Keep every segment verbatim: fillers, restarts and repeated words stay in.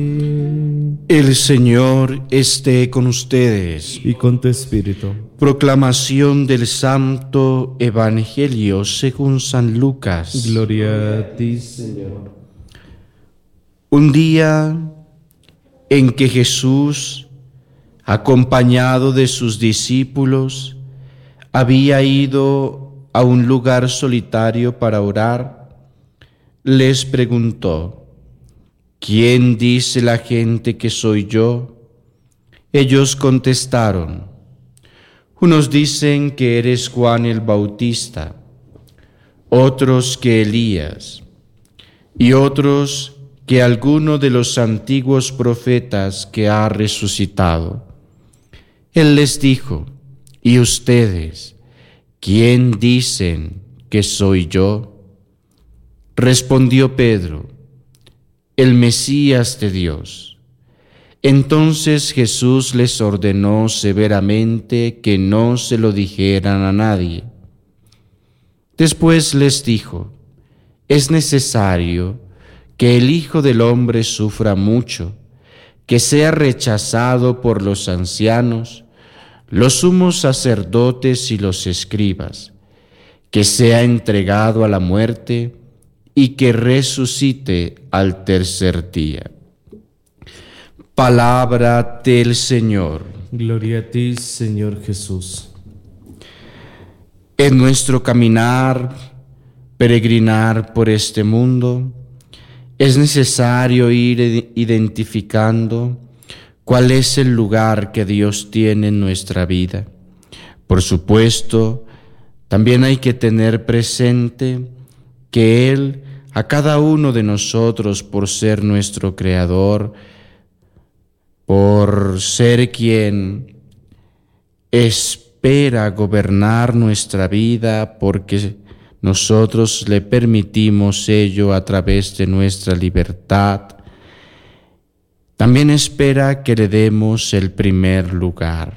El Señor esté con ustedes. Y con tu espíritu. Proclamación del Santo Evangelio según San Lucas. Gloria a ti, Señor. Un día en que Jesús, acompañado de sus discípulos, había ido a un lugar solitario para orar, les preguntó: ¿Quién dice la gente que soy yo? Ellos contestaron: unos dicen que eres Juan el Bautista, otros que Elías, y otros que alguno de los antiguos profetas que ha resucitado. Él les dijo: ¿y ustedes, quién dicen que soy yo? Respondió Pedro: el Mesías de Dios. Entonces Jesús les ordenó severamente que no se lo dijeran a nadie. Después les dijo: es necesario que el Hijo del Hombre sufra mucho, que sea rechazado por los ancianos, los sumos sacerdotes y los escribas, que sea entregado a la muerte y que resucite al tercer día. Palabra del Señor. Gloria a ti, Señor Jesús. En nuestro caminar, peregrinar por este mundo, es necesario ir identificando cuál es el lugar que Dios tiene en nuestra vida. Por supuesto, también hay que tener presente que Él, a cada uno de nosotros, por ser nuestro Creador, por ser quien espera gobernar nuestra vida, porque nosotros le permitimos ello a través de nuestra libertad, también espera que le demos el primer lugar.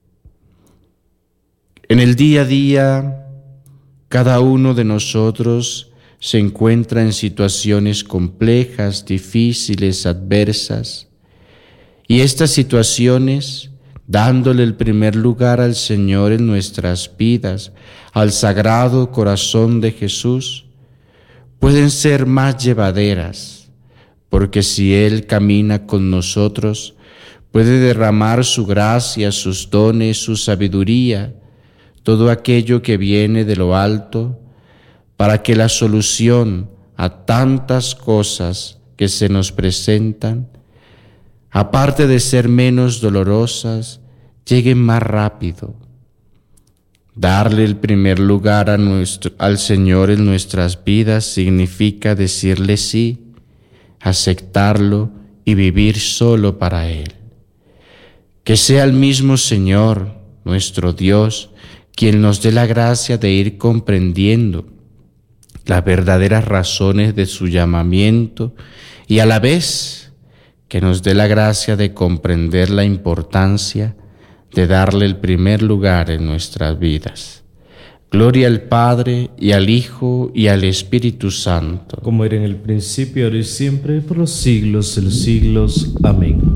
En el día a día, cada uno de nosotros se encuentra en situaciones complejas, difíciles, adversas, y estas situaciones, dándole el primer lugar al Señor en nuestras vidas, al Sagrado Corazón de Jesús, pueden ser más llevaderas, porque si Él camina con nosotros, puede derramar su gracia, sus dones, su sabiduría, todo aquello que viene de lo alto, para que la solución a tantas cosas que se nos presentan, aparte de ser menos dolorosas, lleguen más rápido. Darle el primer lugar a nuestro, al Señor en nuestras vidas significa decirle sí, aceptarlo y vivir solo para Él. Que sea el mismo Señor, nuestro Dios, quien nos dé la gracia de ir comprendiendo las verdaderas razones de su llamamiento y a la vez que nos dé la gracia de comprender la importancia de darle el primer lugar en nuestras vidas. Gloria al Padre, y al Hijo, y al Espíritu Santo. Como era en el principio, ahora y siempre, por los siglos de los siglos. Amén.